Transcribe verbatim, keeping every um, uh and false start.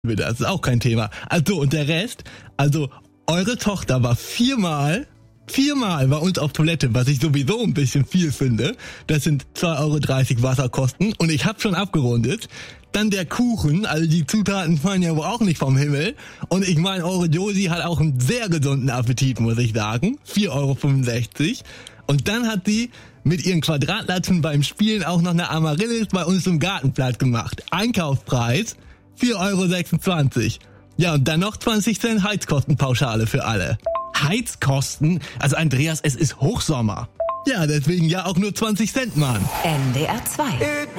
Das ist auch kein Thema. Also, und der Rest, also, eure Tochter war viermal, viermal bei uns auf Toilette, was ich sowieso ein bisschen viel finde. Das sind zwei Euro dreißig Wasserkosten und ich habe schon abgerundet. Dann der Kuchen, also die Zutaten fallen ja wohl auch nicht vom Himmel. Und ich meine, eure Josi hat auch einen sehr gesunden Appetit, muss ich sagen. vier Euro fünfundsechzig. Und dann hat sie mit ihren Quadratlatzen beim Spielen auch noch eine Amaryllis bei uns im Garten platt gemacht. Einkaufspreis vier Euro sechsundzwanzig. Ja, und dann noch zwanzig Cent Heizkostenpauschale für alle. Heizkosten? Also Andreas, es ist Hochsommer. Ja, deswegen ja auch nur zwanzig Cent, Mann. N D R zwei.